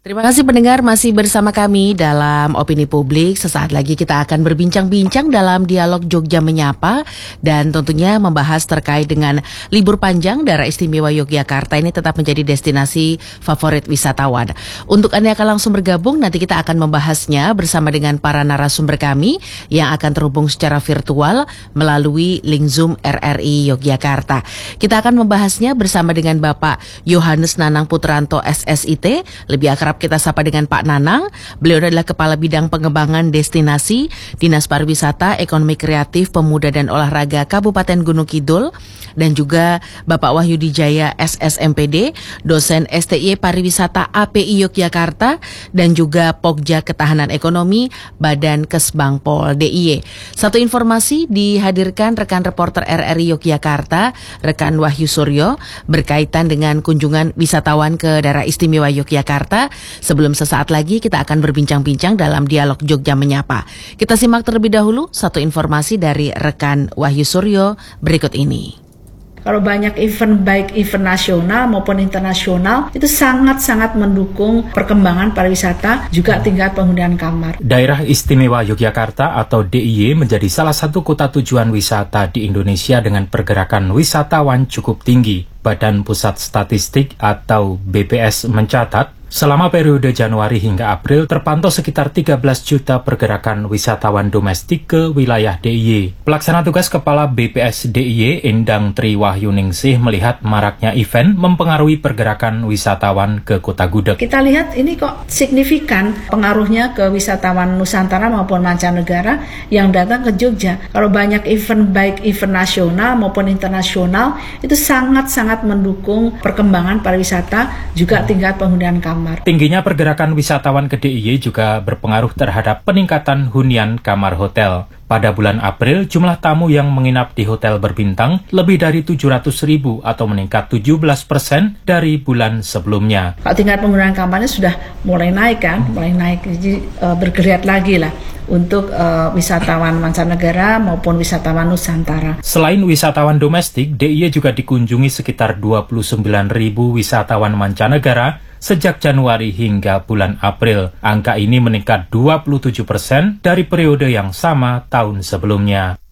Terima kasih pendengar masih bersama kami dalam Opini Publik. Sesaat lagi kita akan berbincang-bincang dalam dialog Jogja Menyapa dan tentunya membahas terkait dengan libur panjang Daerah Istimewa Yogyakarta ini tetap menjadi destinasi favorit wisatawan. Untuk Anda yang akan langsung bergabung, nanti kita akan membahasnya bersama dengan para narasumber kami yang akan terhubung secara virtual melalui link Zoom RRI Yogyakarta. Kita akan membahasnya bersama dengan Bapak Yohanes Nanang Putranto SSIT, lebih akrab kita sapa dengan Pak Nanang. Beliau adalah Kepala Bidang Pengembangan Destinasi Dinas Pariwisata, Ekonomi Kreatif, Pemuda dan Olahraga Kabupaten Gunung Kidul, dan juga Bapak Wahyudi Jaya SSMPD, dosen STI Pariwisata API Yogyakarta, dan juga Pokja Ketahanan Ekonomi Badan Kesbangpol DIY. Satu informasi dihadirkan rekan reporter RRI Yogyakarta, rekan Wahyu Suryo, berkaitan dengan kunjungan wisatawan ke Daerah Istimewa Yogyakarta. Sebelum sesaat lagi kita akan berbincang-bincang dalam dialog Jogja Menyapa. Kita simak terlebih dahulu satu informasi dari rekan Wahyu Suryo berikut ini. Kalau banyak event, baik event nasional maupun internasional, itu sangat-sangat mendukung perkembangan pariwisata, juga tingkat penghunian kamar. Daerah Istimewa Yogyakarta atau DIY menjadi salah satu kota tujuan wisata di Indonesia dengan pergerakan wisatawan cukup tinggi. Badan Pusat Statistik atau BPS mencatat, selama periode Januari hingga April terpantau sekitar 13 juta pergerakan wisatawan domestik ke wilayah DIY. Pelaksana tugas Kepala BPS DIY Endang Triwahyuningsih melihat maraknya event mempengaruhi pergerakan wisatawan ke Kota Gudeg. Kita lihat ini kok signifikan pengaruhnya ke wisatawan Nusantara maupun mancanegara yang datang ke Jogja. Kalau banyak event, baik event nasional maupun internasional, itu sangat-sangat mendukung perkembangan pariwisata, juga tingkat penghunian kamar. Tingginya pergerakan wisatawan ke DIY juga berpengaruh terhadap peningkatan hunian kamar hotel. Pada bulan April, jumlah tamu yang menginap di hotel berbintang lebih dari 700.000 atau meningkat 17% dari bulan sebelumnya. Kalau tingkat penghunian kamarnya sudah mulai naik kan, jadi bergeliat lagi lah untuk wisatawan mancanegara maupun wisatawan Nusantara. Selain wisatawan domestik, DIY juga dikunjungi sekitar 29.000 wisatawan mancanegara sejak Januari hingga bulan April. Angka ini meningkat 27% dari periode yang sama tahun sebelumnya.